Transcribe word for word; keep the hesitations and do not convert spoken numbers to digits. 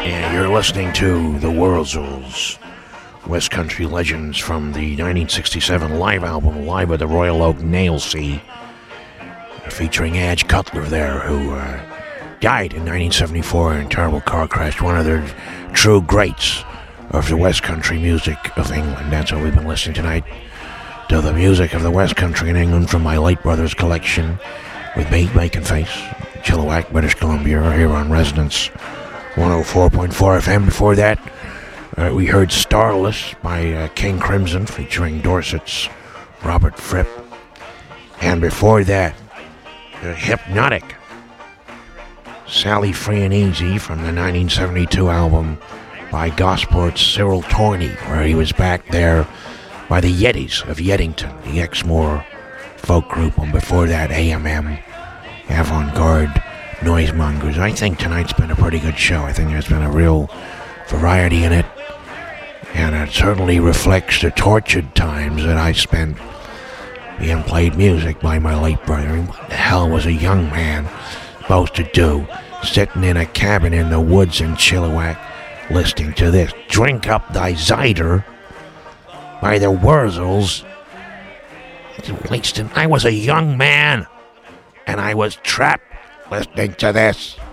And you're listening to the Wurzels, West Country Legends from the nineteen sixty-seven live album, Live at the Royal Oak Nailsea, featuring Adge Cutler there, who uh, died in nineteen seventy-four in a terrible car crash, one of the true greats of the West Country music of England. That's what we've been listening tonight, to the music of the West Country in England from my late brother's collection, with me, Bacon Face, Chilliwack, British Columbia, here on Resonance one oh four point four F M. Before that, uh, we heard Starless by uh, King Crimson, featuring Dorset's Robert Fripp. And before that, uh, Hypnotic, Sally Free and Easy from the nineteen seventy-two album by Gosport's Cyril Torney, where he was back there by the Yetis of Yeddington, the Exmoor folk group. And before that, A M M, Avant-Garde Noisemongers. I think tonight's been a pretty good show. I think there's been a real variety in it, and it certainly reflects the tortured times that I spent being played music by my late brother. What the hell was a young man supposed to do, sitting in a cabin in the woods in Chilliwack, listening to this? Drink Up Thy Cider by the Wurzels. Wasting. I was a young man, and I was trapped listening to this.